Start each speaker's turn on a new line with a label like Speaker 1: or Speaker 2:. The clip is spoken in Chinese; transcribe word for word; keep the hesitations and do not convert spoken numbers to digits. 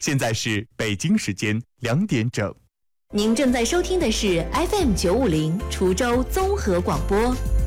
Speaker 1: 现在是北京时间两点整。
Speaker 2: 您正在收听的是 F M 九五零滁州综合广播。